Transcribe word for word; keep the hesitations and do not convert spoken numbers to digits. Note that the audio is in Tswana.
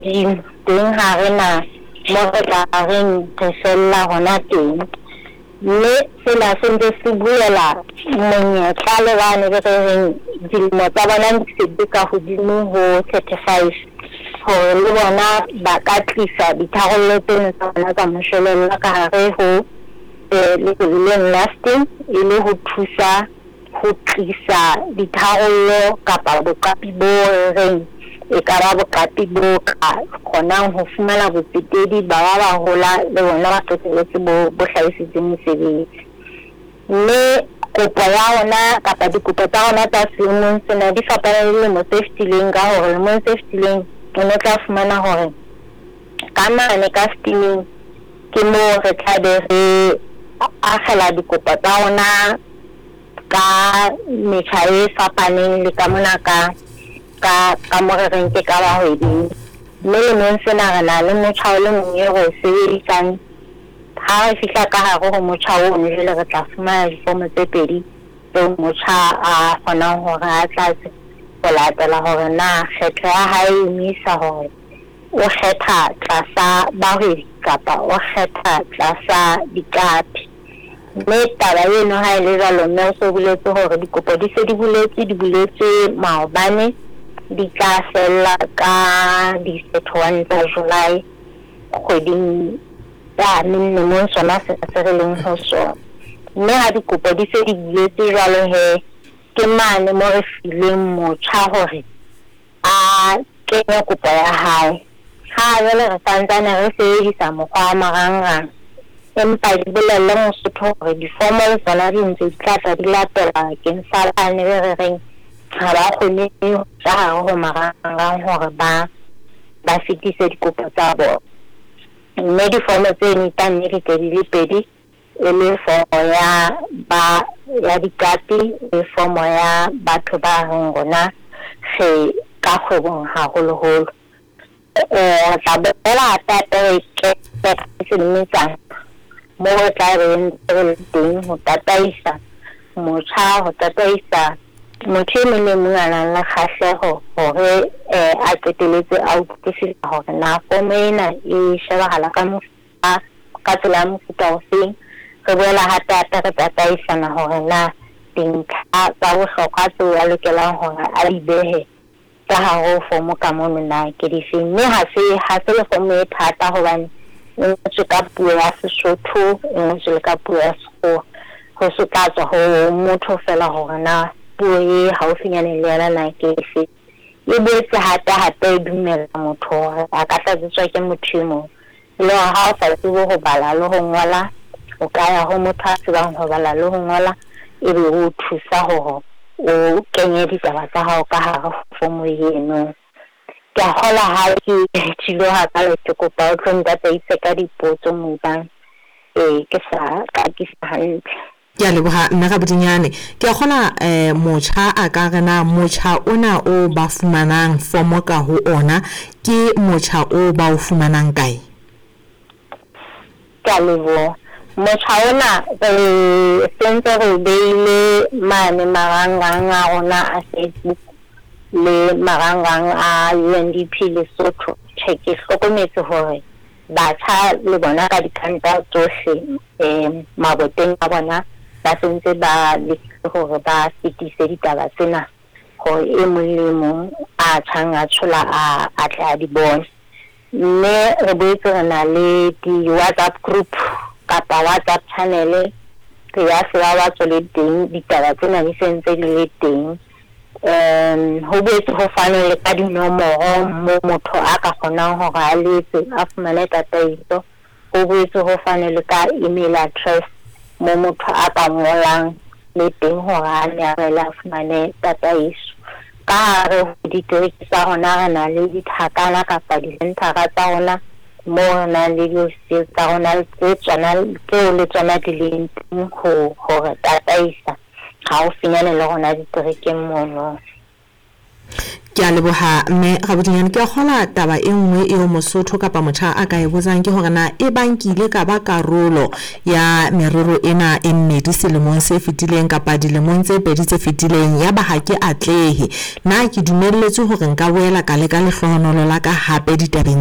di teng ha re na mo re tla reng re fella hona teng mme sena se ntse se buela monyetla le bane be re reng dilemo tsa bona di se ka hodimo ho thirty-five hore le bona ba ka tlisa ditharollo tsena tsa bona tsa moshwelella ka hare ho leboleng lasting e le ho thusa ho tlisa ditharollo kapa boqapi bo reng e ka ba boqapi bo ka kgonang ho fumana botsetedi ba ba ba hola le bona ba qetelletse bo bo hlahisitseng mesebetsi mme kopo ya ona kapa dikopo tsa ona tsa selemong sena di fapana le mo safety-leng ka hore mo safety-leng o ne tla fumana hore ka mane ka steaming ke mo re tla be re akgela dikopo tsa ona ka metjha e fapaneng le ka mona ka ka ka mo re reng ke ka ba hweding mme le mo sena re na le motjha o le mong e re sebedisang ha re fihla ka hare ho motjha o ne le re tla fumana difomo tse pedi tse motjha a kgonang hore a tlatse ho latela hore na kgetho ya hae e misa hore o kgetha tlasa bahwebi kapa o kgetha tlasa dikapi mme taba eno ha e le jwalo mme o so buletse hore dikopo di se di buletse di buletse maobane di tla fella ka di thirty-one tsa July kgweding ya nne mo sona se se re leng ho sona mme ha dikopo di se di buletse jwalo he ke mane mo re fileng motjha hore a kenya kopo ya hae ha jwale re santsane re sebedisa mokgwa wa marangrang empa di bolelle Mosotho hore difomo le tsona di ntse di tla di latela keng sa bane re reng ha ba kgone ho tsa ho marangrang hore ba ba fitise dikopo tsa bona mme difomo tse ni tanye di ke di pedi e le fomo ya ba ya dikapi le fomo ya batho ba reng rona se ka kgwebong haholoholo eh tla bela tata ke se limitsang mo tla reng re teng ho tataisa motjha ho tataisa motho e mong mong a nang le kgahleho hore eh a qeteletse a utlwisisa hore na fomo ena e shebahala ka mofuta ka tsela ya mofuta ofeng re boela hata re tataisana hore na dintlha tsa bohlokwa tseo a lokelang hore a di behe ka hare ho fomo ka mono na ke di feng mme ha se ha se le fomo e thata hobane e ntse ka puo ya Sesotho e ntse ka puo ya Sekgowa ho se ka tswa ho motho fela hore na puo e haufinyane le yena na ke se e boetse hata hata e dumela motho hore a ka tlatswa ke motho e mong le ha o sa tsebe ho bala le ho ngola o ka ya ho motho a tsebang ho bala le ho ngola e be o thusa hore o kenye ditaba tsa hao ka hare ho fomo eno ke a kgola ha ke tshilo ha ka le ke kopa o tlo ntatse ka dipotso mo bang eh ke sa ka ke sa hantle ke a leboha nna ka bodinyane ke a kgona eh motjha a ka rena motjha ona o ba fumanang fomo ka ho ona ke motjha o ba o fumanang kae ka lebo motjha ona re sentse re beile mane marangrang a ona a Facebook le marangrang a U N D P le Sotho check e hlokometse hore batjha le bona ka dikanta tsohle eh maboteng a bona ba sentse ba le hore ba fitise ditaba tsena hore e mong le mong a tshang a tshola a a tla di bona mme re boetse re na le di WhatsApp group kapa WhatsApp channel ke ya seba ba tsole teng ditaba tsena di sentse di le teng um ho boetse ho fana le ka dinomoro mo motho a ka kgonang hore a letse a fumane tataiso ho boetse ho fana le ka email address mo motho a ka ngolang le teng hore a ne a rela fumane tataiso ka re di diretse tsa rona re na le dithakana kapa disentara tsa rona mo na le di tsa rona tse tsona tseo le tsona di leng teng ho hore tataisa ha o finyane le rona diterekeng mono ke ke a leboha mme Gabotinyane ke a kgola taba e nngwe eo Mosotho kapa motjha a ka e botsang ke hore na e bankile ka ba karolo ya merero ena e mmedi selemong se fetileng kapa dilemong tse pedi tse fetileng ya ba ha ke atlehe na ke dumelletse hore nka boela ka leka lehlohonolo la ka hape ditabeng